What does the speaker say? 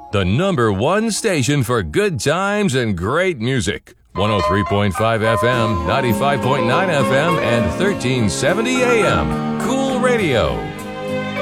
The number one station for good times and great music. 103.5 FM, 95.9 FM, and 1370 AM. Cool Radio.